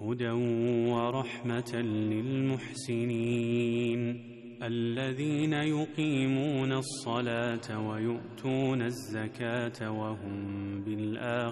هدى ورحمة للمحسنين الذين يقيمون الصلاة ويؤتون الزكاة وهم بالآخرة